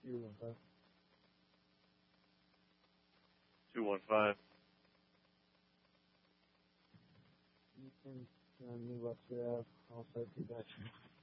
215. 215. You can send me what you have. I'll start you back.